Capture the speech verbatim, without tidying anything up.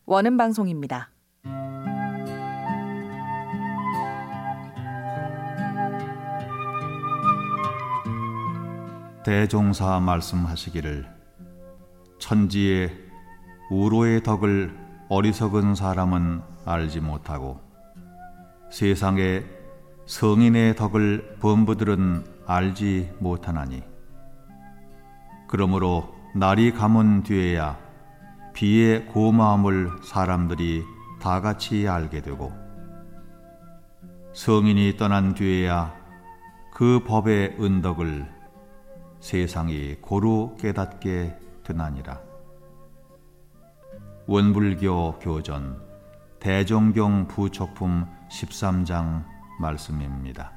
원음 방송입니다. 대종사 말씀하시기를 천지의 우로의 덕을 어리석은 사람은 알지 못하고 세상의 성인의 덕을 범부들은 알지 못하나니 그러므로 날이 가문 뒤에야 비의 고마움을 사람들이 다 같이 알게 되고 성인이 떠난 뒤에야 그 법의 은덕을 세상이 고루 깨닫게 되나니라. 원불교 교전 대종경 부척품 십삼 장 말씀입니다.